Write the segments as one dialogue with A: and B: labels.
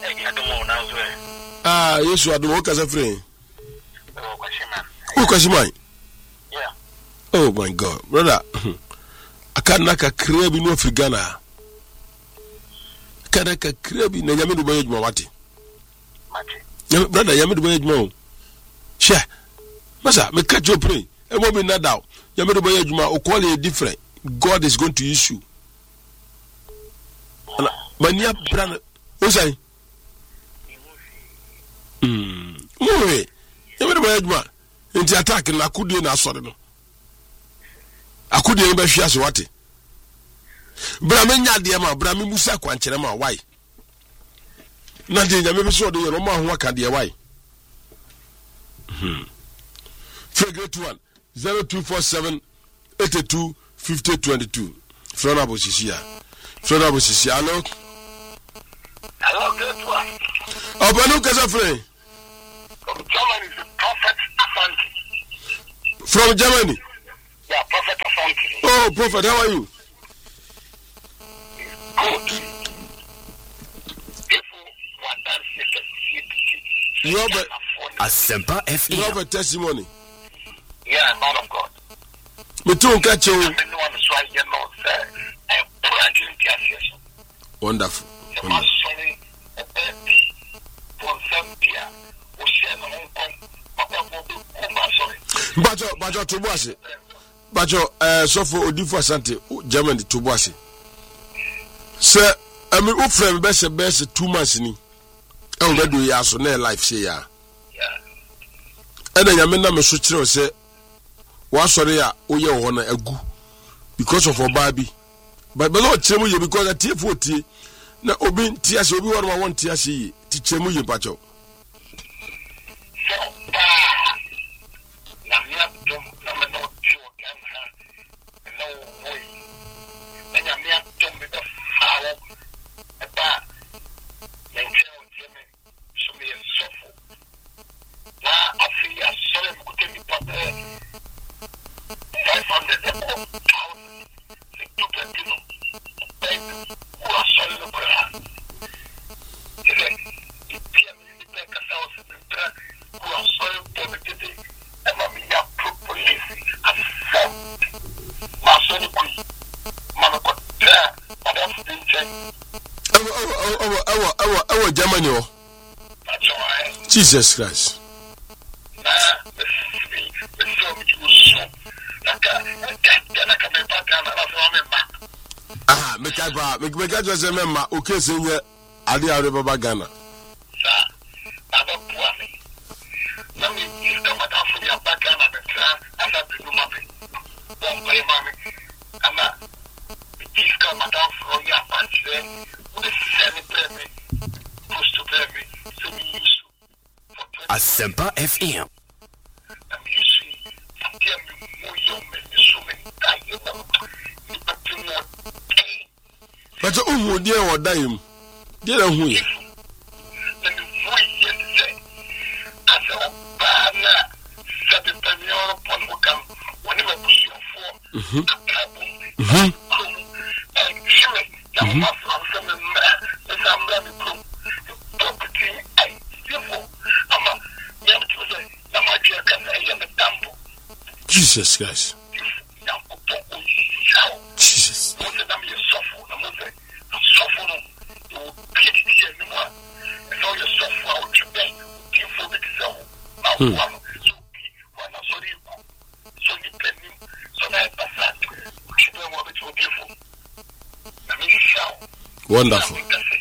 A: Ah, yes, you are the workers of free. Who was mine?
B: Yeah.
A: Oh my God, brother. I can't knock a crab in North Ghana. Can I crab in the Yamidu Boy Mawati? Brother, Yamidu Boy Mo. Share. Massa, me catch your prey. And what be not doubt. Yamidu Boy Juma or call it different. God is going to issue. But near brother, what's I? Yamidu Boy Juma. Into attacking la could na sorry no. I couldn't be sure what it. Bramenya dear, Brami Musa Quancherema, why? Nothing, I maybe saw the Roman work at the why. Figure 1 0247 82 50 22. Flora Bosisia. Flora Bosisia, hello.
B: Hello, good one.
A: Oh, but look as a friend.
B: From Germany, the Prophet Afanti.
A: From Germany?
B: Yeah, Prophet Afanti.
A: Oh, Prophet, how are you?
B: Good.
A: You have
C: a Semper FM.
A: You have a testimony.
B: Yeah, man of God.
A: Me too, catch you. Wonderful. Bajo Tubuasi. Bajo, so for Odifo Asante, Germany Tubuasi. Sir, I mean, who frame best 2 months ni. I will do ya so near life, say ya. And then Yamina Mesutro say, was sorry, Oya Wana a goo because of our baby. But below Chemuye because a T40 na Obin Tias will be 1 Tiasi, Tichemuye Bajo. Germany, Jesus Christ. Ah, make I just remember, okay, senior, Ali Arababa Ghana.
C: A Semper FM.
A: But who dear or dime? Dear who? Jesus Christ. Jesus. Wonderful.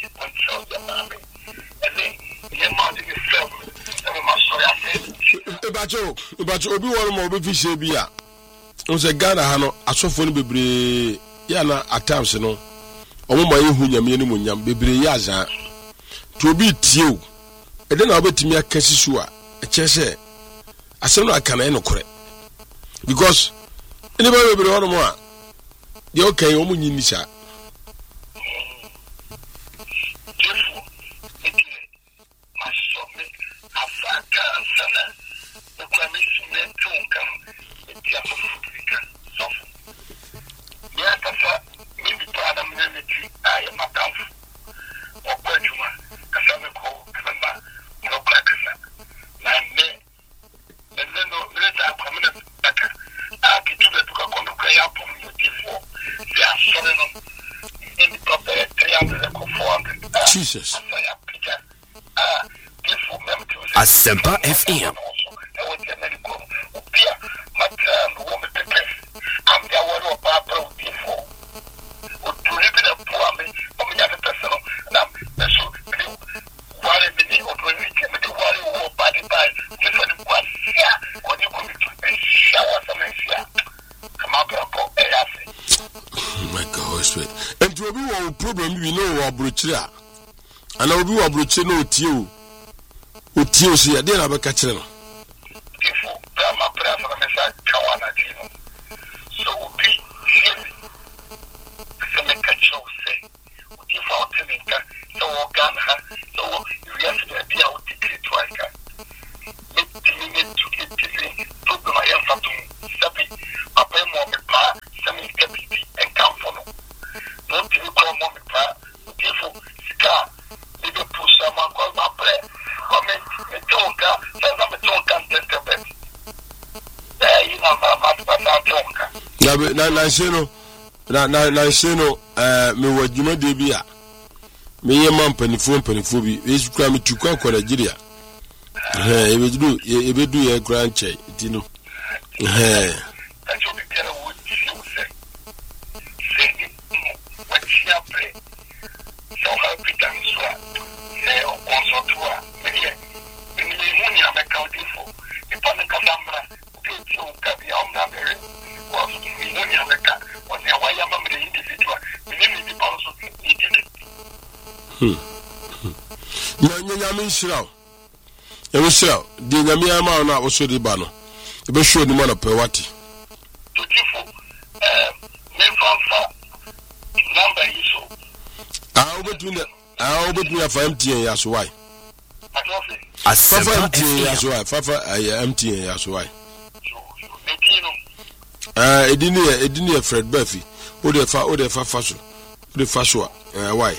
A: But obi one more be fish bia. On se Ghana ha no asofo no bebre ya na attempts no. Omo ma yehu nyame ni munyam bebre ya azan. To obi tie o. E de na obetimi akasi so a e chese asem no aka na e no kore. Because anybody bebre one more de okay omo nyini sha. Jesus.
C: Asempa FM.
A: And to be one problem, we know our brochure. And I'll be our brochure no teal. Utio see a dear Abacachel.
B: So be so make a show say, default so organ so you have to be out to get twice. Make to get to my young Sabi, up a moment, some and come for no. Don't you call mommy pa, beautiful cigar, little push someone called my bread. Comment, a tonka, send them a tonka, test bed. There you know, my tonka.
A: Nanseno, me what you know, Debia. Me a man pennyphobia, is crammy to conquer Nigeria. He will do a grand check, you know. It was so. The Yamia now was so the banner. It was sure the man of Pewati. I'll bet me for empty as why.
C: Asempa
A: empty as why. Fafa empty as why. It didn't Fred Buffy. Who the faso. The faso. Why?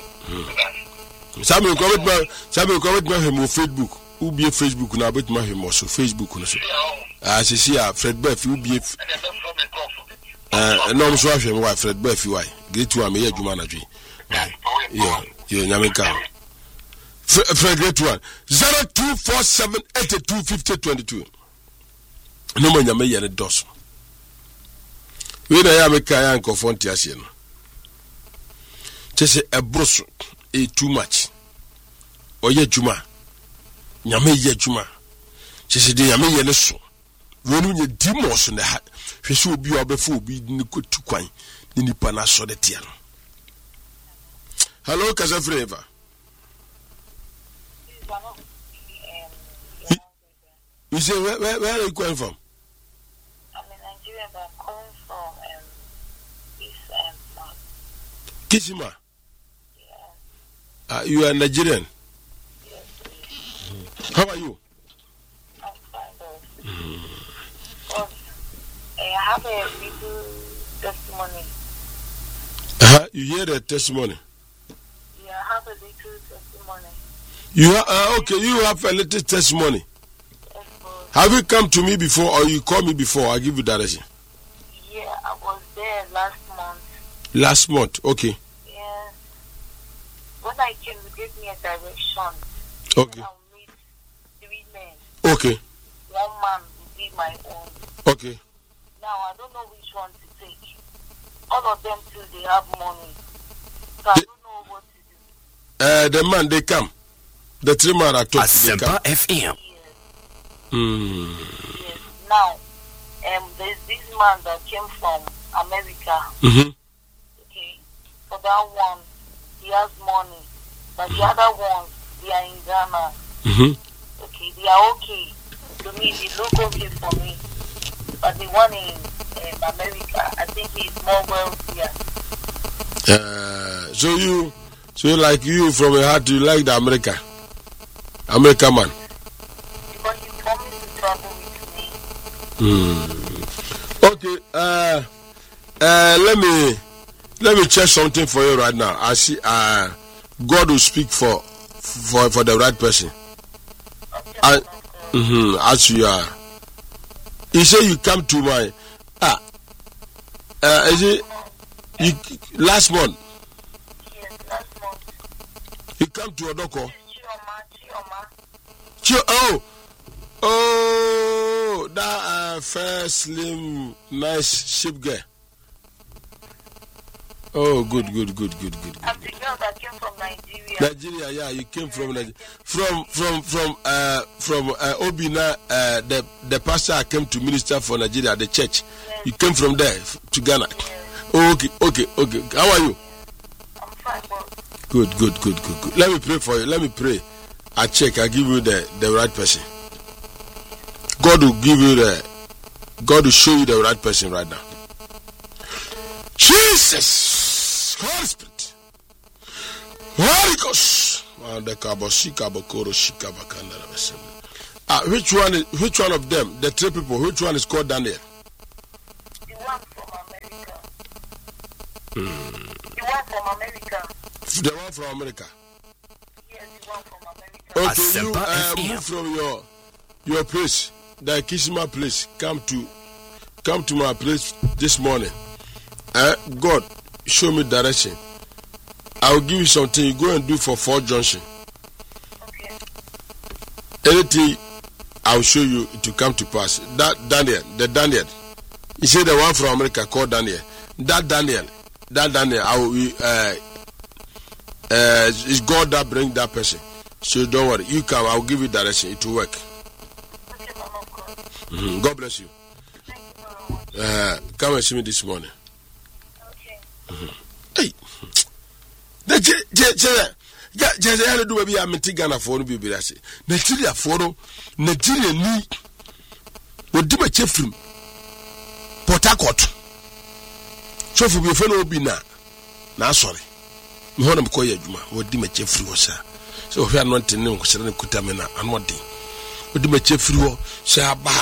A: Some comment him on Facebook. Who be a Facebook now? Bet my him also Facebook. I see Fred Buffy. Who be no, I'm sorry, why Fred Buffy? Why? Great to me, you manage. Yeah, Yamika. Fred, great one. 0247 82 50 22. No man, Yamay and a dos. We know Yamika and Confontiasian. Just a brush, a too much. Or yet, Juma. Yamay yet, Juma. Just a Yamay and a so. When you demons in the hat, she should be before being good to quine in the panaso de tiano. Hello, Casafreva. You say, where are you going from?
D: I'm in Nigeria, but I'm calling from East
A: Kishima.
D: Yeah.
A: You are Nigerian.
D: Yes, please.
A: How are you?
D: I'm fine, though. I have a little testimony.
A: You hear the testimony?
D: Yeah, I have a little testimony.
A: You okay? You have a little testimony.
D: Yes,
A: have you come to me before, or you call me before? I give you direction.
D: Yeah, I was there last month.
A: Last month, okay.
D: Yes. When I came, you gave me a direction.
A: Okay.
D: I'll meet 3 men.
A: Okay.
D: 1 man will be my own.
A: Okay.
D: Now, I don't know which one to take. All of them too, they have money. So I don't know what to do.
A: The man, they come. The 3 men I talk to, they come.
C: Asempa FM.
D: Yes. Now, there's this man that came from America.
A: Mm-hmm.
D: Okay. For that one, he has money. But the other ones, they are in Ghana.
A: Mm-hmm.
D: Okay. They are okay. To me, they look okay for me. But the one in America, I think he's more wealthier.
A: So like you from your heart, you like the American man.
D: Because he promised to travel with me.
A: Okay. Let me check something for you right now. I see. God will speak for the right person. As you are. He said you come to my is it you last month?
D: Yes, last month.
A: He come to Odoko.
D: Chioma.
A: Oh, that fair, slim, nice ship girl. Oh, good.
D: I'm the girl that came from Nigeria.
A: Nigeria, yeah, you came from Nigeria. From Obina, the pastor came to minister for Nigeria, the church.
D: Yes.
A: You came from there to Ghana.
D: Yes.
A: Oh, okay. How are you?
D: I'm fine, but
A: Good. Let me pray for you. Let me pray. I check. I give you the right person. God will show you the right person right now. Jesus, Holy Spirit, Holy Ghost. Which one of them? The three people. Which one is called Daniel?
D: the one from America. The one from America.
A: The one from America.
D: Yes, the one from America.
A: Okay,
C: Asempa
A: you move from your place, the Kisima place. Come to my place this morning. God, show me direction. I will give you something. You go and do for Fort Junction.
D: Okay.
A: Anything I will show you to come to pass. That Daniel. You say the one from America called Daniel. That Daniel. I will. It's God that bring that person. So don't worry. You come. I will give you direction. It will work.
D: Okay, man of God.
A: God bless you.
D: Thank you very much.
A: Come and see me this morning.
D: Okay.
A: Hey, the do maybe I'm Ghana for no be say. Nigeria for no Nigeria ni wo di ma chefrim Port Harcourt. So for be fellow be na sorry. Me ho na me koy adwuma wo di ma chefri wo sa. So if you are not in no kwere ne kuta me na anodi. Wo di ma chefri wo sha ba.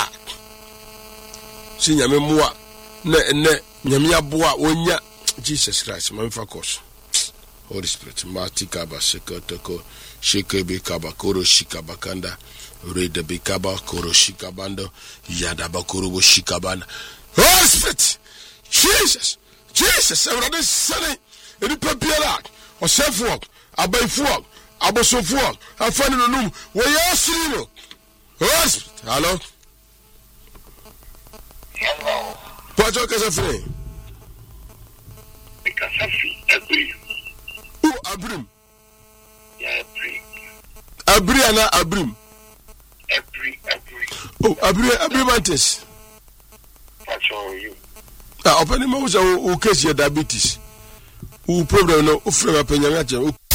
A: Si nyame moa na nyame aboa wonya Jesus Christ, my focus. Holy Spirit, Matika Basekotoko, Shekebe Kabakoro Shikabakanda, Reda Bikaba, Koro Shikabando, Yadabakoro Shikabanda. Holy Spirit, Jesus, I'm ready, Sonny, in the papier, or self work, Abay Fog, Aboso Fog, I find in the room where you are sitting. Holy Spirit, hello?
B: Hello.
A: What's your case of free? Oh, Abrim.
B: Yeah,
A: Abrim. Oh, Abrim Mantis.
B: That's all you.
A: Open him out, who case your diabetes. Who problem no, who frame up in your